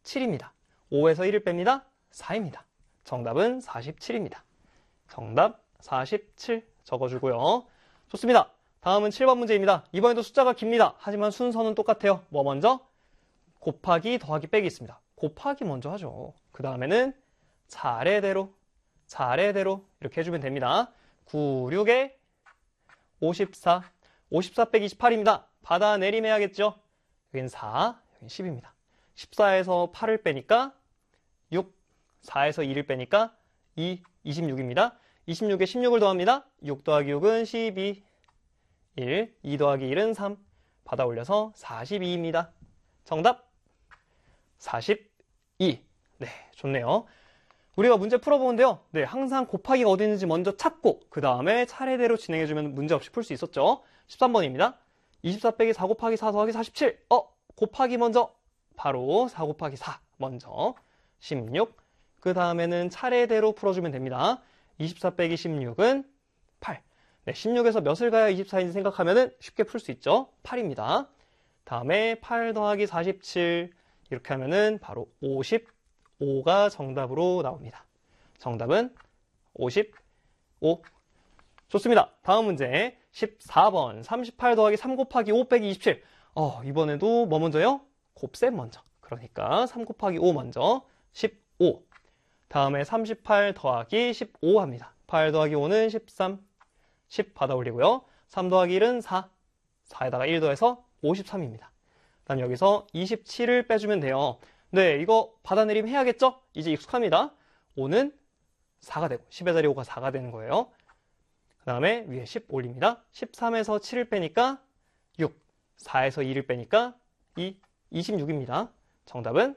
47입니다. 5에서 1을 뺍니다. 4입니다. 정답은 47입니다. 정답 47 적어주고요. 좋습니다. 다음은 7번 문제입니다. 이번에도 숫자가 깁니다. 하지만 순서는 똑같아요. 뭐 먼저? 곱하기, 더하기, 빼기 있습니다. 곱하기 먼저 하죠. 그 다음에는 차례대로 이렇게 해주면 됩니다. 9, 6에 54, 54 빼기 28입니다. 받아 내림해야겠죠? 여긴 4, 여긴 10입니다. 14에서 8을 빼니까 6, 4에서 2를 빼니까 2, 26입니다. 26에 16을 더합니다. 6 더하기 6은 12, 1, 2 더하기 1은 3, 받아 올려서 42입니다. 정답 42. 네, 좋네요. 우리가 문제 풀어보는데요. 네, 항상 곱하기가 어디 있는지 먼저 찾고 그 다음에 차례대로 진행해주면 문제없이 풀 수 있었죠. 13번입니다. 24 빼기 4 곱하기 4 더하기 47. 곱하기 먼저. 바로 4 곱하기 4 먼저. 16. 그 다음에는 차례대로 풀어주면 됩니다. 24 빼기 16은 8. 네, 16에서 몇을 가야 24인지 생각하면 쉽게 풀 수 있죠. 8입니다. 다음에 8 더하기 47. 이렇게 하면은 바로 55가 정답으로 나옵니다. 정답은 55. 좋습니다. 다음 문제 14번 38 더하기 3 곱하기 5 빼기 27. 이번에도 뭐 먼저요? 곱셈 먼저. 그러니까 3 곱하기 5 먼저 15. 다음에 38 더하기 15 합니다. 8 더하기 5는 13. 10 받아 올리고요. 3 더하기 1은 4. 4에다가 1 더해서 53입니다. 다음 여기서 27을 빼주면 돼요. 네, 이거 받아내림 해야겠죠? 이제 익숙합니다. 5는 4가 되고 10의 자리 5가 4가 되는 거예요. 그 다음에 위에 10 올립니다. 13에서 7을 빼니까 6, 4에서 2를 빼니까 26입니다. 정답은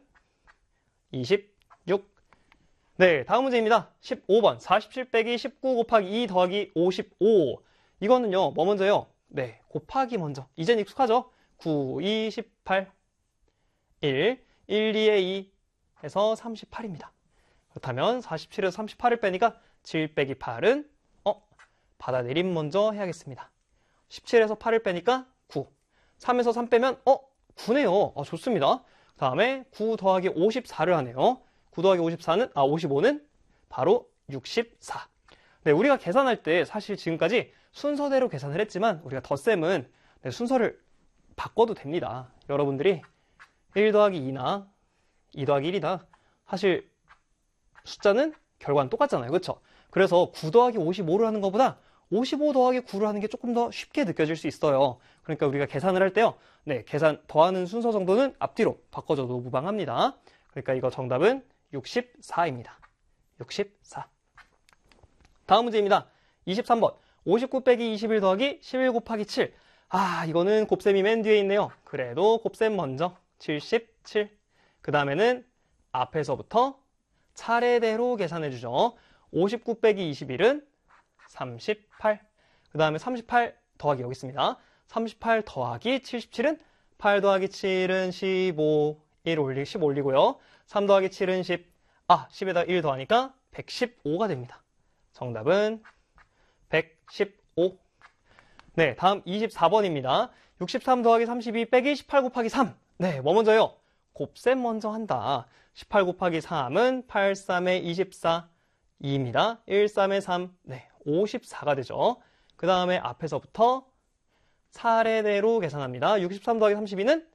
26. 네, 다음 문제입니다. 15번 47 빼기 19 곱하기 2 더하기 55. 이거는요, 뭐 먼저요? 네, 곱하기 먼저. 이젠 익숙하죠? 9, 2, 18, 1, 2에 2 해서 38입니다. 그렇다면 47에서 38을 빼니까 7 빼기 8은 받아내림 먼저 해야겠습니다. 17에서 8을 빼니까 9. 3에서 3 빼면 9네요. 좋습니다. 그 다음에 9 더하기 54를 하네요. 9 더하기 55는 바로 64. 네, 우리가 계산할 때 사실 지금까지 순서대로 계산을 했지만 우리가 덧셈은 순서를 바꿔도 됩니다. 여러분들이 1 더하기 2나 2 더하기 1이다. 사실 숫자는 결과는 똑같잖아요. 그렇죠? 그래서 9 더하기 55를 하는 것보다 55 더하기 9를 하는 게 조금 더 쉽게 느껴질 수 있어요. 그러니까 우리가 계산을 할 때요. 네, 계산 더하는 순서 정도는 앞뒤로 바꿔줘도 무방합니다. 그러니까 이거 정답은 64입니다. 64. 다음 문제입니다. 23번 59 빼기 21 더하기 11 곱하기 7. 이거는 곱셈이 맨 뒤에 있네요. 그래도 곱셈 먼저 77. 그 다음에는 앞에서부터 차례대로 계산해주죠. 59 빼기 21은 38. 그 다음에 38 더하기 여기 있습니다. 38 더하기 77은 8 더하기 7은 15. 10 올리고요. 3 더하기 7은 10. 10에다 1 더하니까 115가 됩니다. 정답은 115. 네, 다음 24번입니다. 63 더하기 32 빼기 18 곱하기 3. 네, 뭐 먼저요? 곱셈 먼저 한다. 18 곱하기 3은 8, 3에 24, 2입니다. 1, 3에 3, 네, 54가 되죠. 그 다음에 앞에서부터 차례대로 계산합니다. 63 더하기 32는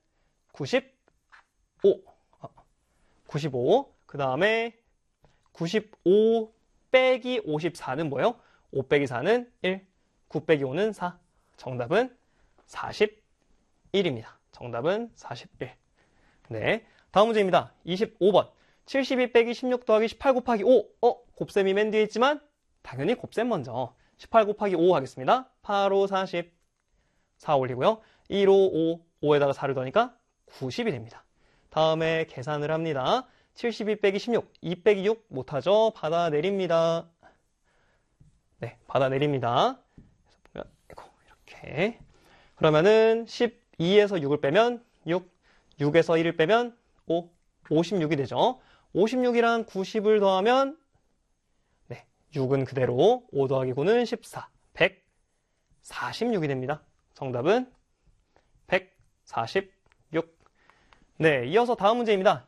95. 95. 그 다음에 95 빼기 54는 뭐예요? 5 빼기 4는 1, 9 빼기 5는 4. 정답은 41입니다. 정답은 41. 네, 다음 문제입니다. 25번 72 빼기 16 더하기 18 곱하기 5. 곱셈이 맨 뒤에 있지만 당연히 곱셈 먼저 18 곱하기 5 하겠습니다. 8, 5, 40. 4 올리고요. 1, 5, 5. 5에다가 4를 더하니까 90이 됩니다. 다음에 계산을 합니다. 72 빼기 16, 2 빼기 6 못하죠? 받아내립니다. 네, 받아내립니다. 이렇게. 그러면은 12에서 6을 빼면 6, 6에서 1을 빼면 5, 56이 되죠. 56이랑 90을 더하면 네, 6은 그대로 5 더하기 9는 14, 146이 됩니다. 정답은 146. 네, 이어서 다음 문제입니다.